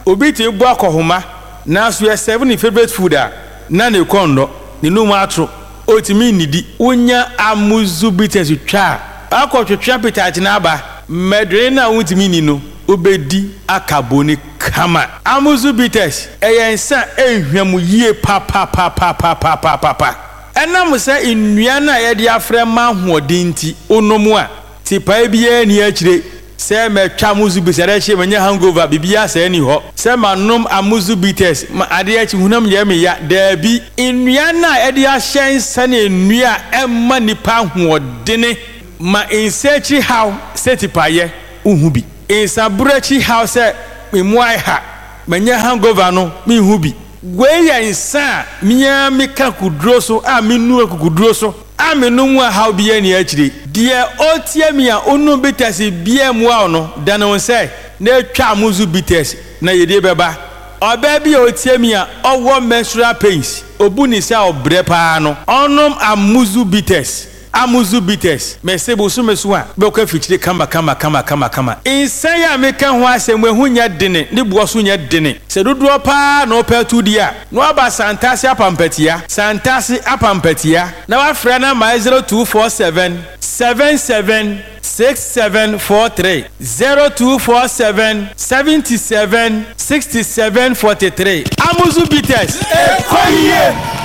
obi te bo akohoma na so ye serve ni favorite food a na ne kondo ne no mu atro otimi nidi unya amuzu bitters twa akotwetwa pitach na aba medre na utimi ni no obedi akaboni kama amuzu bitters eyensa ehwam yie pa enam se nnua na ye de afre ma hoodinti onomu a tipa bia ni akire se metwa amuzu bitters re hye hangover bibia se ni ho se manom amuzu bitters ma ade achi hunam ye me ya dabi nnua na ye de ahyen sane nnua emma nipa hoodene ma insechi how setipa ye uhubi insaburachi how se memuai ha manya hangover no me hubi gweya insa miya meka kudro so a menu kudro so a menu mu how bia ni akire de otie mi a onu bitters bia mu a no dana won say na twa amuzu bitters na yede beba oba bia otie mi a owo menstrual pains obuni se obre pa no onom amuzu bitters mesebo so meso a be ko fichire kama insan ya meka ho asem ehu nya dene ne buo so nya dene se dodo pa na opetu dia no aba santase apampatia na wa frɛ na my 0247 776743 0247 776743 amuzu bitters ekoye